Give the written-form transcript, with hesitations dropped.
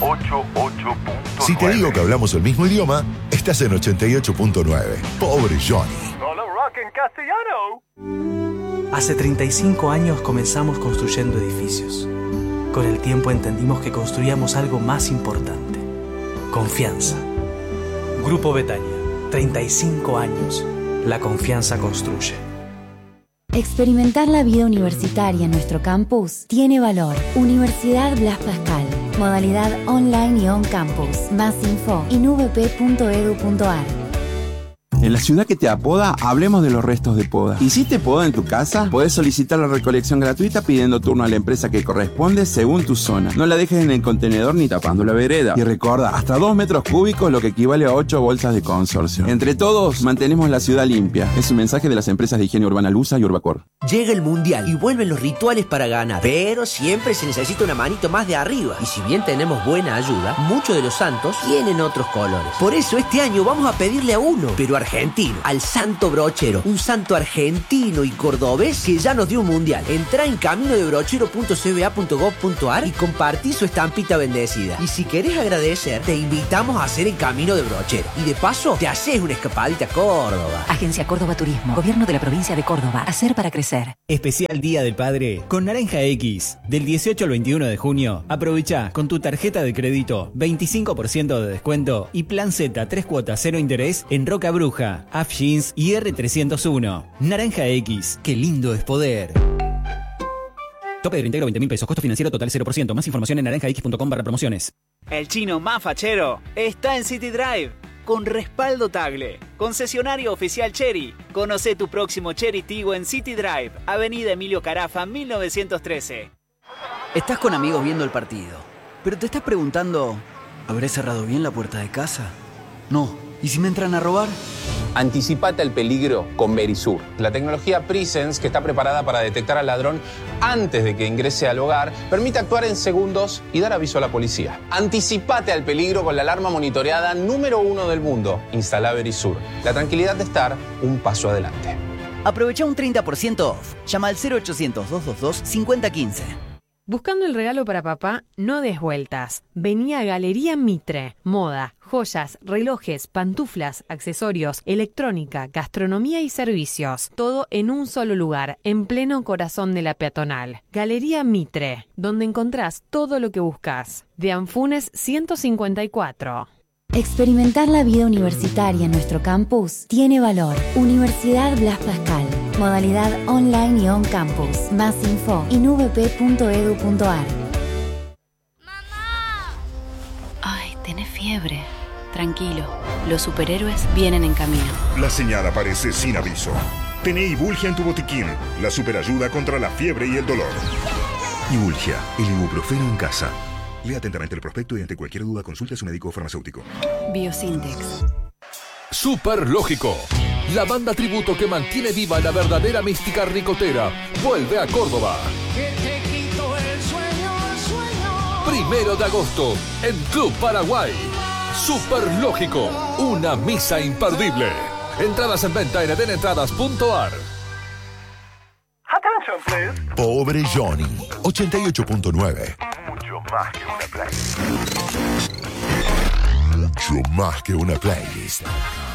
88.9. Si te digo que hablamos el mismo idioma, estás en 88.9. Pobre Johnny. Solo rock en castellano. Hace 35 años comenzamos construyendo edificios. Con el tiempo entendimos que construíamos algo más importante: confianza. Grupo Betania, 35 años. La confianza construye. Experimentar la vida universitaria en nuestro campus tiene valor. Universidad Blas Pascal. Modalidad online y on campus. Más info en uvp.edu.ar. En la ciudad que te apoda, hablemos de los restos de poda. ¿Y si te poda en tu casa? Puedes solicitar la recolección gratuita pidiendo turno a la empresa que corresponde según tu zona. No la dejes en el contenedor ni tapando la vereda. Y recuerda, hasta 2 metros cúbicos, lo que equivale a 8 bolsas de consorcio. Entre todos, mantenemos la ciudad limpia. Es un mensaje de las empresas de higiene urbana Lusa y Urbacor. Llega el Mundial y vuelven los rituales para ganar. Pero siempre se necesita una manito más de arriba. Y si bien tenemos buena ayuda, muchos de los santos tienen otros colores. Por eso este año vamos a pedirle a uno, pero argentino, al Santo Brochero, un santo argentino y cordobés que ya nos dio un mundial. Entrá en caminodebrochero.cba.gov.ar y compartí su estampita bendecida. Y si querés agradecer, te invitamos a hacer el Camino de Brochero. Y de paso, te haces una escapadita a Córdoba. Agencia Córdoba Turismo, Gobierno de la Provincia de Córdoba. Hacer para crecer. Especial Día del Padre con Naranja X. Del 18 al 21 de junio, aprovecha con tu tarjeta de crédito 25% de descuento y plan Z 3 cuotas 0 interés en Roca Bruja, AF Jeans y R301. Naranja X, qué lindo es poder. Tope de reintegro 20.000 pesos, costo financiero total 0%. Más información en naranjax.com/promociones. El chino más fachero está en City Drive, con respaldo Tagle, concesionario oficial Chery. Conoce tu próximo Chery Tiggo en City Drive, Avenida Emilio Carafa, 1913. Estás con amigos viendo el partido, pero te estás preguntando, ¿habré cerrado bien la puerta de casa? No. ¿Y si me entran a robar? Anticipate al peligro con Verisur, la tecnología Presence que está preparada para detectar al ladrón antes de que ingrese al hogar, permite actuar en segundos y dar aviso a la policía. Anticipate al peligro con la alarma monitoreada número 1 del mundo. Instala Verisur, la tranquilidad de estar un paso adelante. Aprovecha un 30% off. Llama al 0800-222-5015. Buscando el regalo para papá, no des vueltas. Vení a Galería Mitre. Moda, joyas, relojes, pantuflas, accesorios, electrónica, gastronomía y servicios. Todo en un solo lugar, en pleno corazón de la peatonal. Galería Mitre, donde encontrás todo lo que buscas. De Anfunes 154. Experimentar la vida universitaria en nuestro campus tiene valor. Universidad Blas Pascal. Modalidad online y on campus. Más info en uvp.edu.ar. Ay, tenés fiebre. Tranquilo, los superhéroes vienen en camino. La señal aparece sin aviso. Tené Ibulgia en tu botiquín, la superayuda contra la fiebre y el dolor. Ibulgia, el ibuprofeno en casa. Lea atentamente el prospecto y ante cualquier duda consulte a su médico o farmacéutico. Biosintex. Super Lógico, la banda tributo que mantiene viva la verdadera mística ricotera, vuelve a Córdoba. 1 de agosto, en Club Paraguay. Super Lógico, una misa imperdible. Entradas en venta en edenentradas.ar. Attention, please. Pobre Johnny, 88.9. Mucho más que una playlist. Mucho más que una playlist.